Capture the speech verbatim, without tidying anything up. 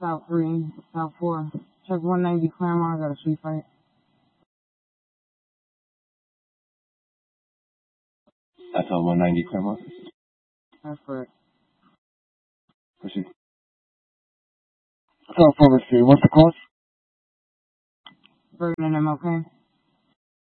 South three, South four. Check one ninety Claremont, I got a street fight. That's on one ninety Claremont? That's correct. Proceed. South Forward Street, what's the cost? Burden and M L K.